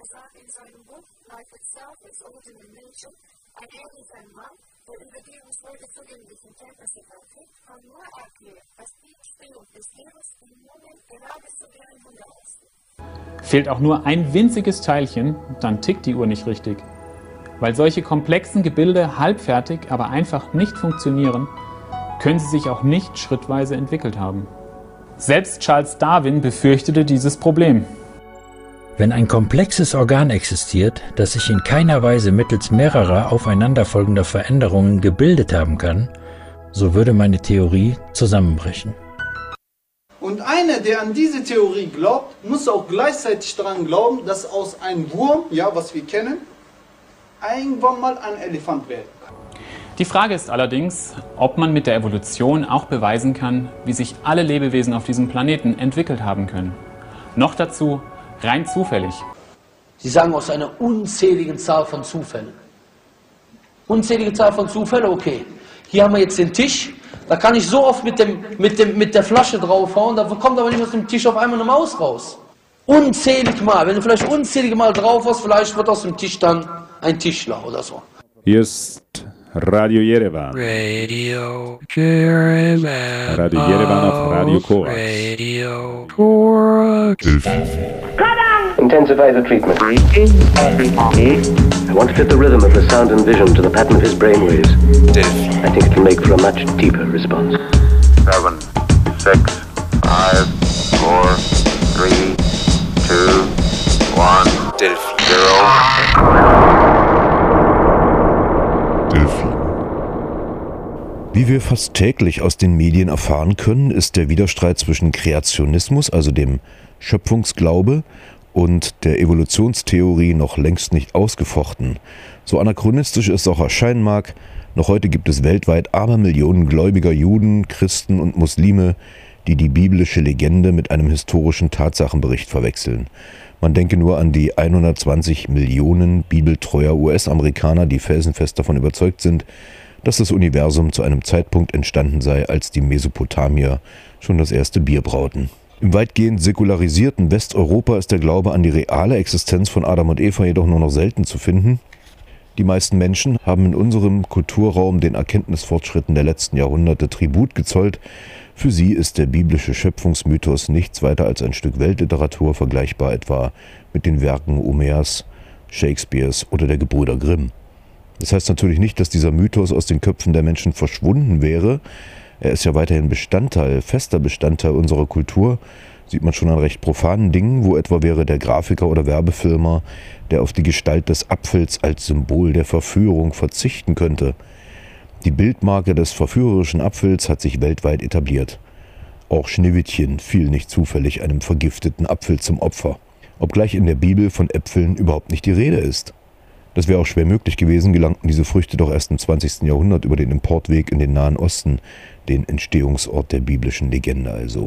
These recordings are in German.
Er sagt in seinem Buch Life Itself is Ordinary Nature, ein ehrlicher Mann, der über die uns heute zugänglichen Kenntnisse verfügt, kann nur erklären, dass die Entstehung des Lebens im Moment gerade so wie ein Wunder aussieht. Fehlt auch nur ein winziges Teilchen, dann tickt die Uhr nicht richtig. Weil solche komplexen Gebilde halbfertig, aber einfach nicht funktionieren, können sie sich auch nicht schrittweise entwickelt haben. Selbst Charles Darwin befürchtete dieses Problem. Wenn ein komplexes Organ existiert, das sich in keiner Weise mittels mehrerer aufeinanderfolgender Veränderungen gebildet haben kann, so würde meine Theorie zusammenbrechen. Und einer, der an diese Theorie glaubt, muss auch gleichzeitig daran glauben, dass aus einem Wurm, ja, was wir kennen, irgendwann mal ein Elefant werden kann. Die Frage ist allerdings, ob man mit der Evolution auch beweisen kann, wie sich alle Lebewesen auf diesem Planeten entwickelt haben können. Noch dazu rein zufällig. Sie sagen aus einer unzähligen Zahl von Zufällen. Unzählige Zahl von Zufällen, okay. Hier haben wir jetzt den Tisch, da kann ich so oft mit der Flasche draufhauen, da kommt aber nicht aus dem Tisch auf einmal eine Maus raus. Unzählig Mal, wenn du vielleicht unzählige Mal drauf hast, vielleicht wird aus dem Tisch dann ein Tischler oder so. Hier ist Radio Yerevan. Radio Yerevan. Radio Yerevan auf Radio Korax. Radio Korax. Intensify the treatment. I want to fit the rhythm of the sound and vision to the pattern of his brainwaves. I think it can make for a much deeper response. 7, 6, 5, 4, 3, 2, 1, 0. Wie wir fast täglich aus den Medien erfahren können, ist der Widerstreit zwischen Kreationismus, also dem Schöpfungsglaube, und der Evolutionstheorie noch längst nicht ausgefochten. So anachronistisch es auch erscheinen mag, noch heute gibt es weltweit Abermillionen gläubiger Juden, Christen und Muslime, die die biblische Legende mit einem historischen Tatsachenbericht verwechseln. Man denke nur an die 120 Millionen bibeltreuer US-Amerikaner, die felsenfest davon überzeugt sind, dass das Universum zu einem Zeitpunkt entstanden sei, als die Mesopotamier schon das erste Bier brauten. Im weitgehend säkularisierten Westeuropa ist der Glaube an die reale Existenz von Adam und Eva jedoch nur noch selten zu finden. Die meisten Menschen haben in unserem Kulturraum den Erkenntnisfortschritten der letzten Jahrhunderte Tribut gezollt. Für sie ist der biblische Schöpfungsmythos nichts weiter als ein Stück Weltliteratur, vergleichbar etwa mit den Werken Homers, Shakespeares oder der Gebrüder Grimm. Das heißt natürlich nicht, dass dieser Mythos aus den Köpfen der Menschen verschwunden wäre. Er ist ja weiterhin fester Bestandteil unserer Kultur. Sieht man schon an recht profanen Dingen, wo etwa wäre der Grafiker oder Werbefilmer, der auf die Gestalt des Apfels als Symbol der Verführung verzichten könnte. Die Bildmarke des verführerischen Apfels hat sich weltweit etabliert. Auch Schneewittchen fiel nicht zufällig einem vergifteten Apfel zum Opfer, obgleich in der Bibel von Äpfeln überhaupt nicht die Rede ist. Das wäre auch schwer möglich gewesen, gelangten diese Früchte doch erst im 20. Jahrhundert über den Importweg in den Nahen Osten, den Entstehungsort der biblischen Legende also.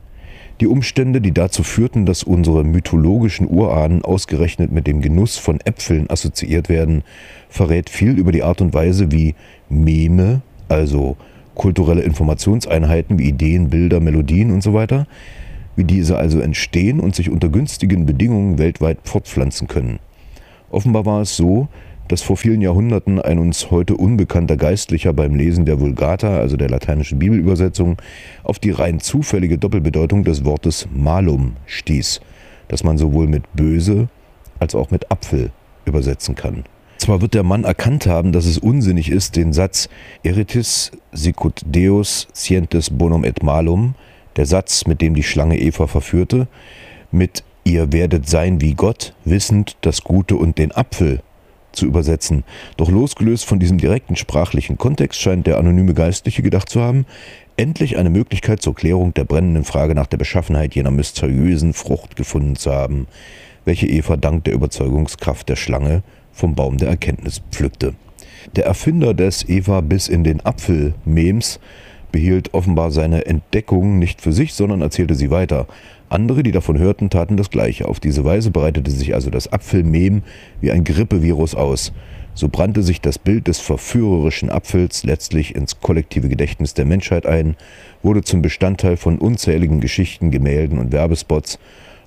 Die Umstände, die dazu führten, dass unsere mythologischen Urahnen ausgerechnet mit dem Genuss von Äpfeln assoziiert werden, verrät viel über die Art und Weise, wie Meme, also kulturelle Informationseinheiten wie Ideen, Bilder, Melodien usw., wie diese also entstehen und sich unter günstigen Bedingungen weltweit fortpflanzen können. Offenbar war es so, dass vor vielen Jahrhunderten ein uns heute unbekannter Geistlicher beim Lesen der Vulgata, also der lateinischen Bibelübersetzung, auf die rein zufällige Doppelbedeutung des Wortes malum stieß, das man sowohl mit böse als auch mit Apfel übersetzen kann. Zwar wird der Mann erkannt haben, dass es unsinnig ist, den Satz Eritis sicut Deus scientes bonum et malum, der Satz, mit dem die Schlange Eva verführte, mit ihr werdet sein wie Gott, wissend das Gute und den Apfel zu übersetzen. Doch losgelöst von diesem direkten sprachlichen Kontext scheint der anonyme Geistliche gedacht zu haben, endlich eine Möglichkeit zur Klärung der brennenden Frage nach der Beschaffenheit jener mysteriösen Frucht gefunden zu haben, welche Eva dank der Überzeugungskraft der Schlange vom Baum der Erkenntnis pflückte. Der Erfinder des Eva bis in den Apfel-Memes behielt offenbar seine Entdeckung nicht für sich, sondern erzählte sie weiter. Andere, die davon hörten, taten das Gleiche. Auf diese Weise breitete sich also das Apfelmem wie ein Grippevirus aus. So brannte sich das Bild des verführerischen Apfels letztlich ins kollektive Gedächtnis der Menschheit ein, wurde zum Bestandteil von unzähligen Geschichten, Gemälden und Werbespots,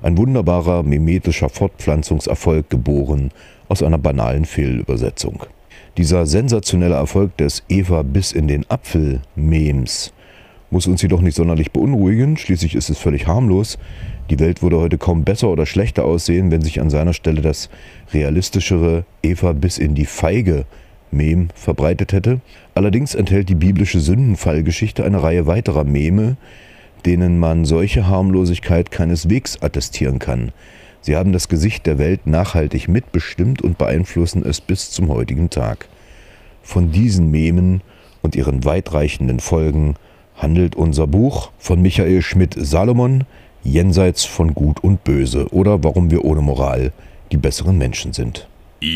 Ein wunderbarer mimetischer Fortpflanzungserfolg, geboren aus einer banalen Fehlübersetzung. Dieser sensationelle Erfolg des Eva bis in den Apfel-Memes muss uns jedoch nicht sonderlich beunruhigen, schließlich ist es völlig harmlos. Die Welt würde heute kaum besser oder schlechter aussehen, wenn sich an seiner Stelle das realistischere Eva bis in die Feige-Mem verbreitet hätte. Allerdings enthält die biblische Sündenfallgeschichte eine Reihe weiterer Meme, denen man solche Harmlosigkeit keineswegs attestieren kann. Sie haben das Gesicht der Welt nachhaltig mitbestimmt und beeinflussen es bis zum heutigen Tag. Von diesen Memen und ihren weitreichenden Folgen handelt unser Buch von Michael Schmidt-Salomon, Jenseits von Gut und Böse, oder Warum wir ohne Moral die besseren Menschen sind.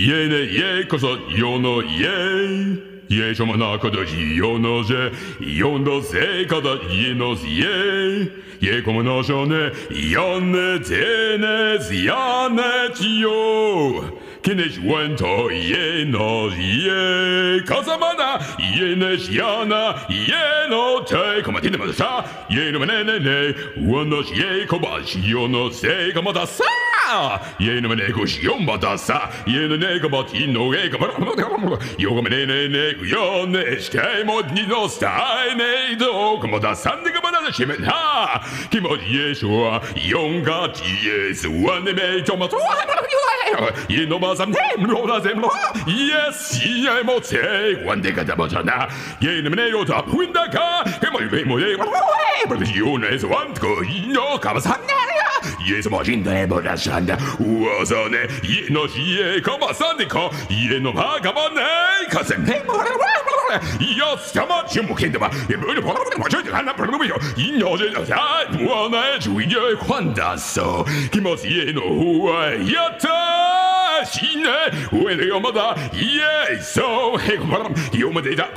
Kinish wento ye no ye Kazamana ye ne shiana ye no te Komatina masa ye no manene Wano ye kobashi yo no se kamata sa Ye no mane kushion batasa Ye no ne kabati no e kamata Yo manene ne yo ne shite mo ni no stai ne do Kamata sande kamata shimen ha Kimo ye shua yonga ye suane me tomato Ye no bazam temlo zemlo yes ye mo te wande kada bajana ye ne me yo ta windaka kemo mo ye but you know is one go no kabasana yes mo jinda e bodashanda uozone ye no ye kabasande ko ye no bagabane kasem yes tama chimu kendaba ye mo mo jode kana problema ye no je ta buona e juye kwanda so kimo ye no yata Shine, when your mother, yes, so you may that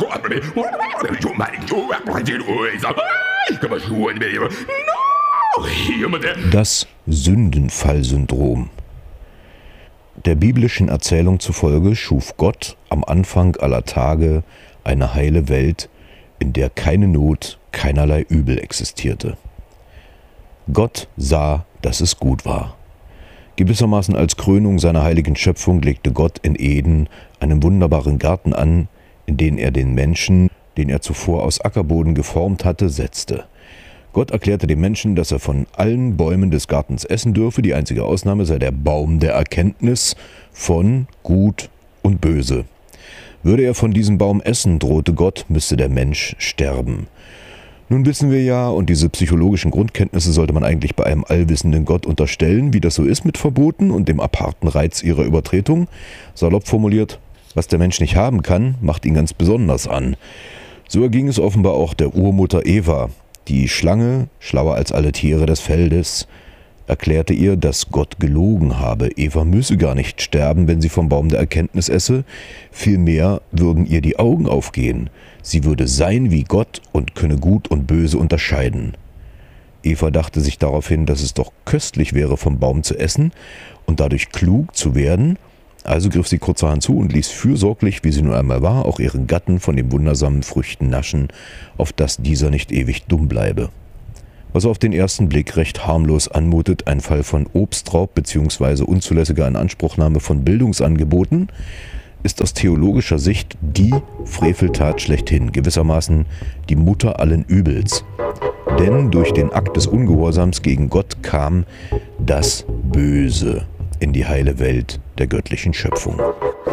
Das Sündenfallsyndrom. Der biblischen Erzählung zufolge schuf Gott am Anfang aller Tage eine heile Welt, in der keine Not, keinerlei Übel existierte. Gott sah, dass es gut war. Gewissermaßen als Krönung seiner heiligen Schöpfung legte Gott in Eden einen wunderbaren Garten an, in den er den Menschen, den er zuvor aus Ackerboden geformt hatte, setzte. Gott erklärte dem Menschen, dass er von allen Bäumen des Gartens essen dürfe, die einzige Ausnahme sei der Baum der Erkenntnis von Gut und Böse. Würde er von diesem Baum essen, drohte Gott, müsste der Mensch sterben. Nun wissen wir ja, und diese psychologischen Grundkenntnisse sollte man eigentlich bei einem allwissenden Gott unterstellen, wie das so ist mit Verboten und dem aparten Reiz ihrer Übertretung. Salopp formuliert, was der Mensch nicht haben kann, macht ihn ganz besonders an. So erging es offenbar auch der Urmutter Eva. Die Schlange, schlauer als alle Tiere des Feldes, erklärte ihr, dass Gott gelogen habe. Eva müsse gar nicht sterben, wenn sie vom Baum der Erkenntnis esse. Vielmehr würden ihr die Augen aufgehen. Sie würde sein wie Gott und könne Gut und Böse unterscheiden. Eva dachte sich daraufhin, dass es doch köstlich wäre, vom Baum zu essen und dadurch klug zu werden. Also griff sie kurzerhand zu und ließ fürsorglich, wie sie nun einmal war, auch ihren Gatten von den wundersamen Früchten naschen, auf dass dieser nicht ewig dumm bleibe. Was auf den ersten Blick recht harmlos anmutet, ein Fall von Obstraub bzw. unzulässiger Inanspruchnahme von Bildungsangeboten, ist aus theologischer Sicht die Freveltat schlechthin, gewissermaßen die Mutter allen Übels. Denn durch den Akt des Ungehorsams gegen Gott kam das Böse in die heile Welt der göttlichen Schöpfung.